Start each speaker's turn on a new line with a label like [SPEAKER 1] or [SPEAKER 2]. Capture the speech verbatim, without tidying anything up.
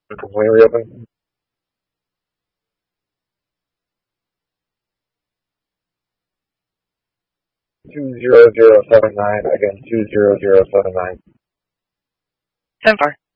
[SPEAKER 1] Completely open. Two zero zero seven nine again. Two zero zero seven nine.
[SPEAKER 2] ten four.